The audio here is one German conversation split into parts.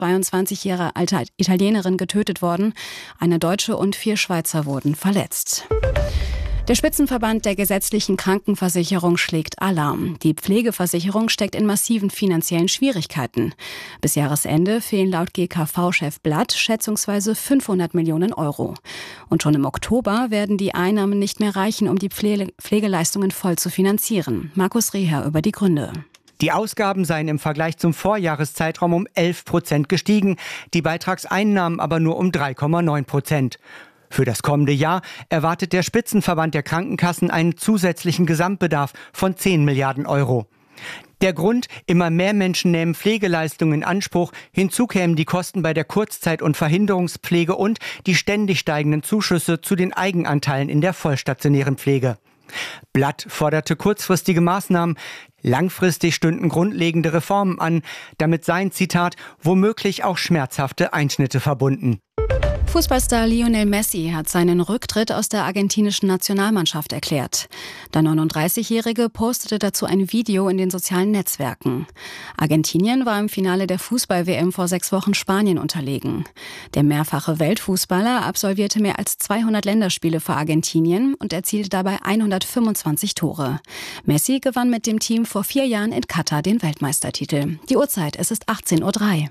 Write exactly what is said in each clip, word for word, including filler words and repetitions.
zweiundzwanzig Jahre alte Italienerin getötet worden. Eine Deutsche und vier Schweizer wurden verletzt. Der Spitzenverband der gesetzlichen Krankenversicherung schlägt Alarm. Die Pflegeversicherung steckt in massiven finanziellen Schwierigkeiten. Bis Jahresende fehlen laut G K V-Chef Blatt schätzungsweise fünfhundert Millionen Euro. Und schon im Oktober werden die Einnahmen nicht mehr reichen, um die Pflege- Pflegeleistungen voll zu finanzieren. Markus Reher über die Gründe. Die Ausgaben seien im Vergleich zum Vorjahreszeitraum um elf Prozent gestiegen, die Beitragseinnahmen aber nur um drei Komma neun Prozent. Für das kommende Jahr erwartet der Spitzenverband der Krankenkassen einen zusätzlichen Gesamtbedarf von zehn Milliarden Euro. Der Grund: immer mehr Menschen nehmen Pflegeleistungen in Anspruch. Hinzu kämen die Kosten bei der Kurzzeit- und Verhinderungspflege und die ständig steigenden Zuschüsse zu den Eigenanteilen in der vollstationären Pflege. Blatt forderte kurzfristige Maßnahmen. Langfristig stünden grundlegende Reformen an. Damit seien, Zitat, womöglich auch schmerzhafte Einschnitte verbunden. Fußballstar Lionel Messi hat seinen Rücktritt aus der argentinischen Nationalmannschaft erklärt. Der neununddreißigjährige postete dazu ein Video in den sozialen Netzwerken. Argentinien war im Finale der Fußball-W M vor sechs Wochen Spanien unterlegen. Der mehrfache Weltfußballer absolvierte mehr als zweihundert Länderspiele für Argentinien und erzielte dabei hundertfünfundzwanzig Tore. Messi gewann mit dem Team vor vier Jahren in Katar den Weltmeistertitel. Die Uhrzeit, es ist achtzehn Uhr drei.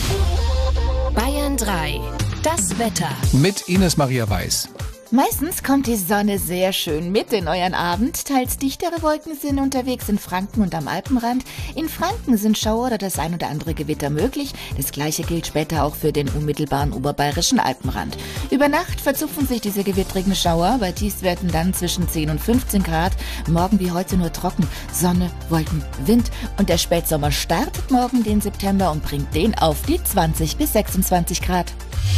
Bayern drei. Das Wetter. Mit Ines Maria Weiß. Meistens kommt die Sonne sehr schön mit in euren Abend. Teils dichtere Wolken sind unterwegs in Franken und am Alpenrand. In Franken sind Schauer oder das ein oder andere Gewitter möglich. Das Gleiche gilt später auch für den unmittelbaren oberbayerischen Alpenrand. Über Nacht verzupfen sich diese gewittrigen Schauer. Bei Tiefstwerten dann zwischen zehn und fünfzehn Grad. Morgen wie heute nur trocken. Sonne, Wolken, Wind. Und der Spätsommer startet morgen den September und bringt den auf die zwanzig bis sechsundzwanzig Grad.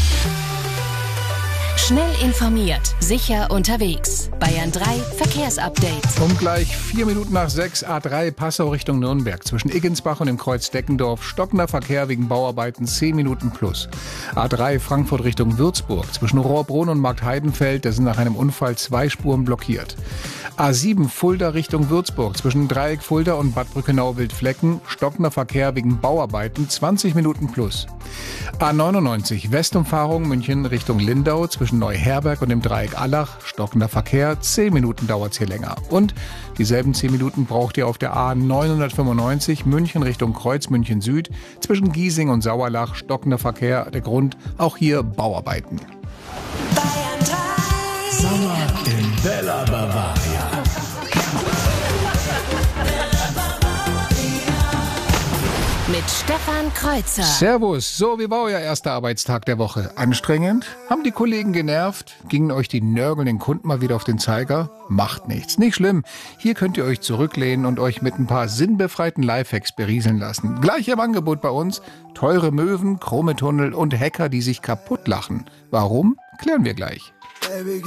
Schnell informiert, sicher unterwegs. Bayern drei Verkehrsupdate. Um gleich vier Minuten nach sechs, A drei Passau Richtung Nürnberg. Zwischen Iggensbach und dem Kreuz Deckendorf stockender Verkehr wegen Bauarbeiten zehn Minuten plus. A drei Frankfurt Richtung Würzburg. Zwischen Rohrbrunn und Marktheidenfeld, da sind nach einem Unfall zwei Spuren blockiert. A sieben Fulda Richtung Würzburg. Zwischen Dreieck Fulda und Bad Brückenau-Wildflecken stockender Verkehr wegen Bauarbeiten zwanzig Minuten plus. A neunundneunzig Westumfahrung München Richtung Lindau. Zwischen Neuherberg und dem Dreieck Allach stockender Verkehr, zehn Minuten dauert es hier länger. Und dieselben zehn Minuten braucht ihr auf der A neunhundertfünfundneunzig München Richtung Kreuz München Süd. Zwischen Giesing und Sauerlach stockender Verkehr, der Grund auch hier Bauarbeiten. Bayern drei. Sommer in Bella Bavaria. Mit Stefan Kreuzer. Servus, so wie war euer erster Arbeitstag der Woche? Anstrengend? Haben die Kollegen genervt? Gingen euch die nörgelnden Kunden mal wieder auf den Zeiger? Macht nichts, nicht schlimm. Hier könnt ihr euch zurücklehnen und euch mit ein paar sinnbefreiten Lifehacks berieseln lassen. Gleich im Angebot bei uns: teure Möwen, krumme Tunnel und Hacker, die sich kaputt lachen. Warum? Klären wir gleich.